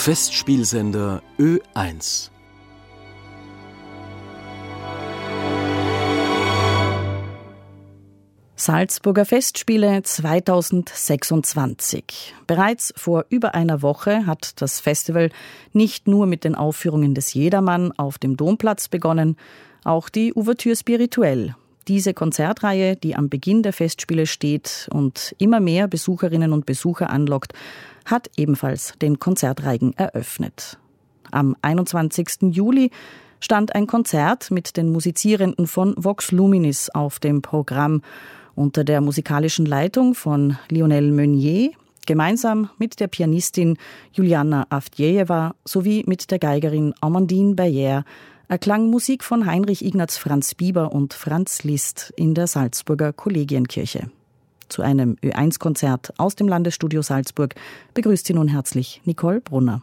Festspielsender Ö1. Salzburger Festspiele 2026. Bereits vor über einer Woche hat das Festival nicht nur mit den Aufführungen des Jedermann auf dem Domplatz begonnen, auch die Ouverture Spirituelle. Diese Konzertreihe, die am Beginn der Festspiele steht und immer mehr Besucherinnen und Besucher anlockt, hat ebenfalls den Konzertreigen eröffnet. Am 21. Juli stand ein Konzert mit den Musizierenden von Vox Luminis auf dem Programm unter der musikalischen Leitung von Lionel Meunier, gemeinsam mit der Pianistin Juliana Avdjejewa sowie mit der Geigerin Amandine Bayer erklang Musik von Heinrich Ignaz Franz Bieber und Franz Liszt in der Salzburger Kollegienkirche. Zu einem Ö1-Konzert aus dem Landesstudio Salzburg begrüßt Sie nun herzlich Nicole Brunner.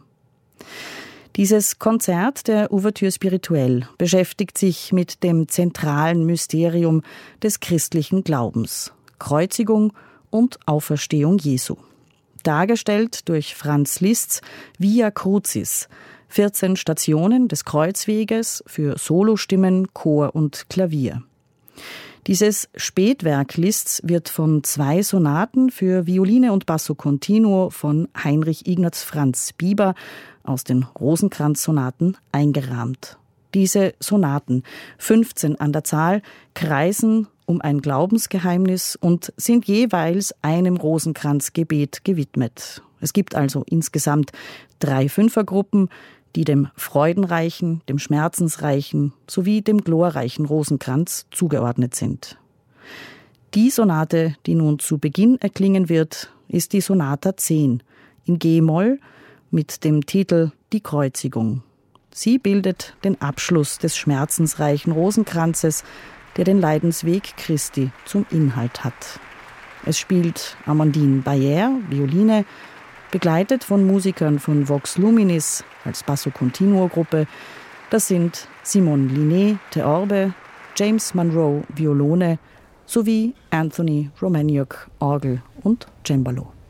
Dieses Konzert der Ouverture Spirituelle beschäftigt sich mit dem zentralen Mysterium des christlichen Glaubens, Kreuzigung und Auferstehung Jesu. Dargestellt durch Franz Liszts Via Crucis, 14 Stationen des Kreuzweges für Solostimmen, Chor und Klavier. Dieses Spätwerk Liszts wird von 2 Sonaten für Violine und Basso Continuo von Heinrich Ignaz Franz Bieber aus den Rosenkranz-Sonaten eingerahmt. Diese Sonaten, 15 an der Zahl, kreisen um ein Glaubensgeheimnis und sind jeweils einem Rosenkranzgebet gewidmet. Es gibt also insgesamt 3 Fünfergruppen, die dem freudenreichen, dem schmerzensreichen sowie dem glorreichen Rosenkranz zugeordnet sind. Die Sonate, die nun zu Beginn erklingen wird, ist die Sonata 10 in G-Moll mit dem Titel Die Kreuzigung. Sie bildet den Abschluss des schmerzensreichen Rosenkranzes, der den Leidensweg Christi zum Inhalt hat. Es spielt Amandine Bayer, Violine, begleitet von Musikern von Vox Luminis als Basso Continuo Gruppe. Das sind Simon Linné, Theorbe, James Monroe, Violone sowie Anthony Romaniuk, Orgel und Cembalo.